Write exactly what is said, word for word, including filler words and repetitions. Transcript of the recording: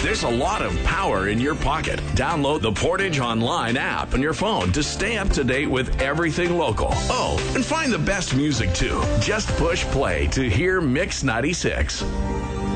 There's a lot of power in your pocket. Download the Portage Online app on your phone to stay up to date with everything local. Oh, and find the best music too. Just push play to hear Mix ninety-six.